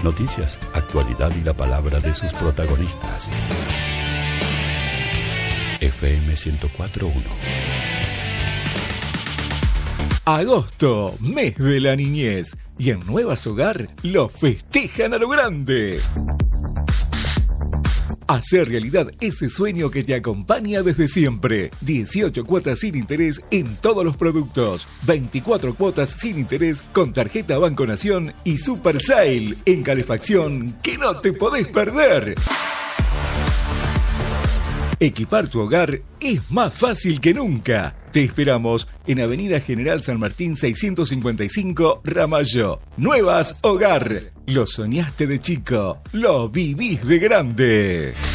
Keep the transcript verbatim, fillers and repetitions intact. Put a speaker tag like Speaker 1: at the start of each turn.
Speaker 1: Noticias, actualidad y la palabra de sus protagonistas. F M ciento cuatro punto uno.
Speaker 2: Agosto, mes de la niñez. Y en Nuevas Hogar lo festejan a lo grande. Hacer realidad ese sueño que te acompaña desde siempre. dieciocho cuotas sin interés en todos los productos. veinticuatro cuotas sin interés con tarjeta Banco Nación y Super Sale en calefacción que no te podés perder. Equipar tu hogar es más fácil que nunca. Te esperamos en Avenida General San Martín seiscientos cincuenta y cinco, Ramallo. Nuevas Hogar. Lo soñaste de chico, lo vivís de grande.